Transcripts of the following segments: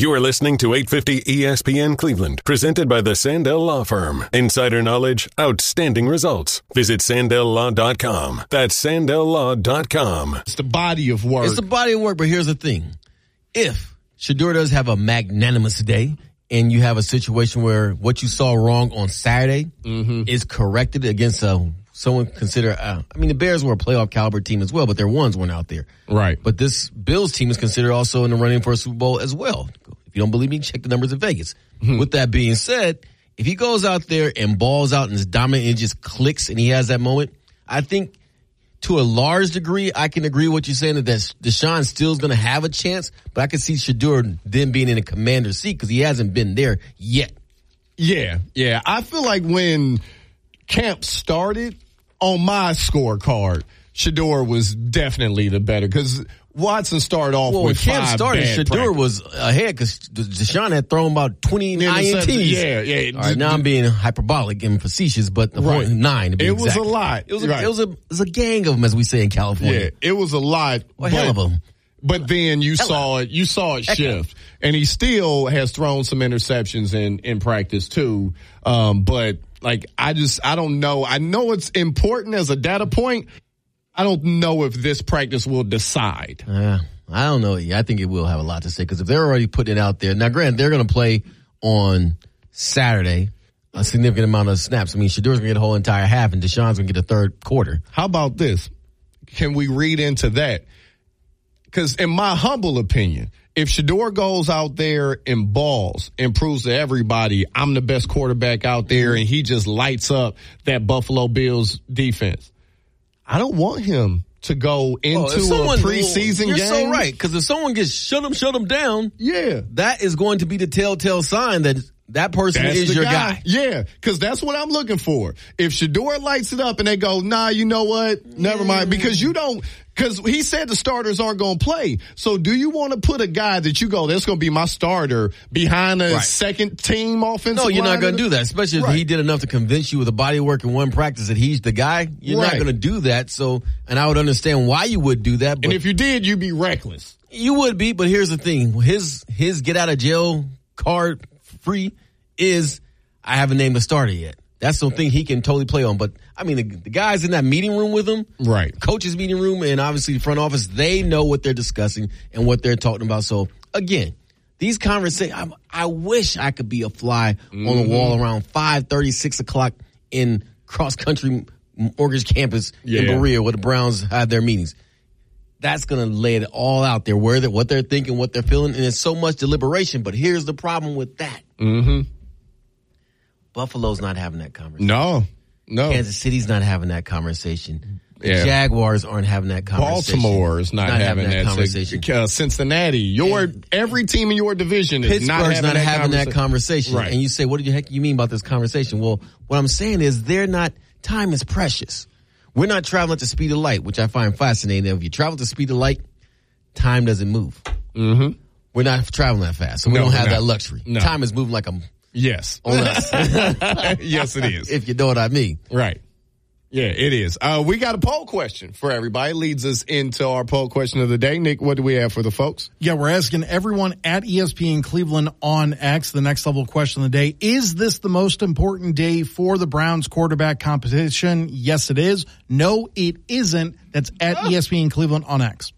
You are listening to 850 ESPN Cleveland, presented by the Sandell Law Firm. Insider knowledge, outstanding results. Visit SandellLaw.com. That's SandellLaw.com. It's the body of work. It's the body of work, but here's the thing. If Shedeur does have a magnanimous day and you have a situation where what you saw wrong on Saturday is corrected against someone consider, the Bears were a playoff caliber team as well, but their ones weren't out there. Right. But this Bills team is considered also in the running for a Super Bowl as well. If you don't believe me, check the numbers in Vegas. With that being said, if he goes out there and balls out and is dominant and just clicks and he has that moment, I think to a large degree, I can agree with what you're saying that Deshaun still is going to have a chance, but I can see Shedeur then being in a commander's seat because he hasn't been there yet. Yeah. I feel like when camp started, on my scorecard, Shedeur was definitely the better because Watson started off with when camp 5 started, bad Shedeur was ahead because Deshaun had thrown about 20 INTs. Yeah. All right, now I'm being hyperbolic and facetious, but the point 9 to be It exact. was a lot. It was a gang of them, as we say in California. Yeah, it was a lot. Well, hell of them. But then you saw it shift. And he still has thrown some interceptions in practice too. But I don't know. I know it's important as a data point. I don't know if this practice will decide. I don't know. Yeah, I think it will have a lot to say because if they're already putting it out there. Now, granted, they're going to play on Saturday a significant amount of snaps. I mean, Shedeur's going to get a whole entire half and Deshaun's going to get a third quarter. How about this? Can we read into that? Because in my humble opinion, if Shedeur goes out there and balls and proves to everybody I'm the best quarterback out there and he just lights up that Buffalo Bills defense, I don't want him to go into a preseason game. You're so right, because if someone gets shut him down, that is going to be the telltale sign that person is your guy. Yeah, because that's what I'm looking for. If Shedeur lights it up and they go, nah, you know what? Never mind. Because he said the starters aren't going to play. So do you want to put a guy that you go, that's going to be my starter behind a second team offensive line? No, you're not going to do that, especially if he did enough to convince you with a body work in one practice that he's the guy. You're not going to do that. So, and I would understand why you would do that. But and if you did, you'd be reckless. You would be, but here's the thing. His get out of jail card free is I haven't named a starter yet. That's something he can totally play on. But, I mean, the guys in that meeting room with him, coach's meeting room, and obviously the front office, they know what they're discussing and what they're talking about. So, again, these conversations, I wish I could be a fly on the wall around 5:30, 6 o'clock in cross-country mortgage campus in Berea where the Browns have their meetings. That's going to lay it all out there, what they're thinking, what they're feeling, and it's so much deliberation. But here's the problem with that. Buffalo's not having that conversation. No. Kansas City's not having that conversation. The Jaguars aren't having that conversation. Baltimore is not having that conversation. Cincinnati, every team in your division is not having that conversation. Right. And you say, what the heck you mean about this conversation? Well, what I'm saying is time is precious. We're not traveling at the speed of light, which I find fascinating. If you travel at the speed of light, time doesn't move. We're not traveling that fast, so we don't have that luxury. No. Time is moving like a yes. on us. Yes, it is. If you know what I mean. Right. Yeah, it is. We got a poll question for everybody. Leads us into our poll question of the day. Nick, what do we have for the folks? Yeah, we're asking everyone at ESPN Cleveland on X, the next level question of the day. Is this the most important day for the Browns quarterback competition? Yes, it is. No, it isn't. That's at ESPN Cleveland on X.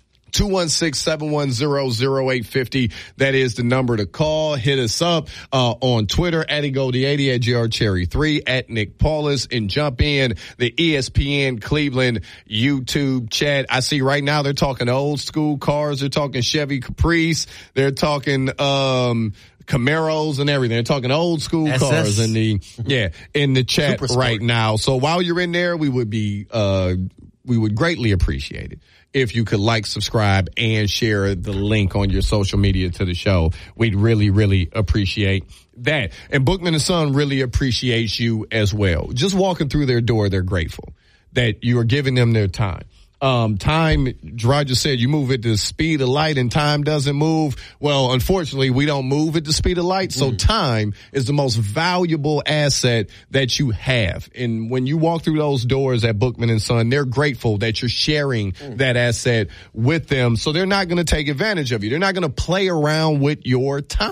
216-710-0850. That is the number to call. Hit us up on Twitter at Egoldie80, at GRCherry3, at Nick Paulus, and jump in the ESPN Cleveland YouTube chat. I see right now they're talking old school cars. They're talking Chevy Caprice. They're talking Camaros and everything. They're talking old school cars in the chat right now. So while you're in there, we would greatly appreciate it if you could like, subscribe, and share the link on your social media to the show. We'd really, really appreciate that. And Bookman & Son really appreciates you as well. Just walking through their door, they're grateful that you are giving them their time. Time, Gerard just said, you move at the speed of light and time doesn't move. Well, unfortunately, we don't move at the speed of light. So time is the most valuable asset that you have. And when you walk through those doors at Bookman & Son, they're grateful that you're sharing that asset with them. So they're not going to take advantage of you. They're not going to play around with your time.